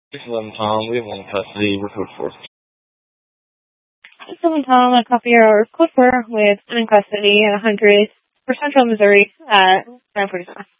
11 Tom, we have one in custody. We're code 4. 7 Tom, a copy your code 4 with in custody at 100 for Central Missouri at 9:47.